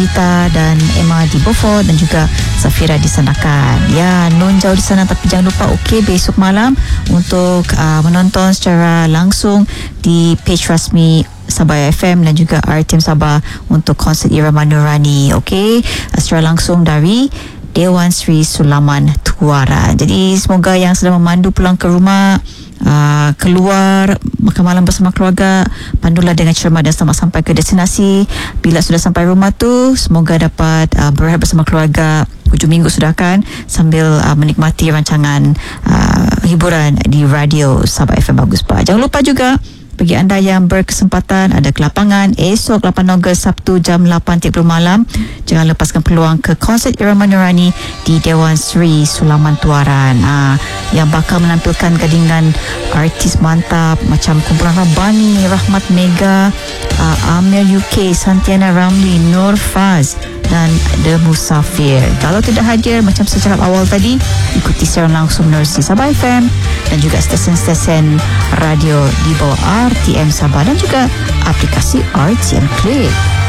Rita dan Emma di Beaufort dan juga Zafira di Sandakan. Ya, non jauh di sana, tapi jangan lupa besok malam untuk menonton secara langsung di page rasmi Sabah FM dan juga RTM Sabah untuk konsert Irama Nurani. Secara langsung dari Dewan Sri Sulaman Tuara. Jadi semoga yang sedang memandu pulang ke rumah, keluar makan malam bersama keluarga, pandulah dengan cermat dan selamat sampai ke destinasi. Bila sudah sampai rumah tu, semoga dapat berehat bersama keluarga. Hujung minggu sudah kan, sambil menikmati rancangan hiburan di radio Sabah FM Bagus Pak. Jangan lupa juga, bagi anda yang berkesempatan ada ke lapangan esok 8 Ogos Sabtu jam 8.30 malam, jangan lepaskan peluang ke konsert Irama Nurani di Dewan Sri Sulaman Tuaran, yang bakal menampilkan gadingan artis mantap macam kumpulan Rabani, Rahmat Mega, Amir UK, Santiana Ramli, Nur Faz dan The Musafir. Kalau tidak hadir macam secara awal tadi, ikuti secara langsung menerusi Sabah FM dan juga stesen-stesen radio di bawah RTM Sabah dan juga aplikasi RTM Play.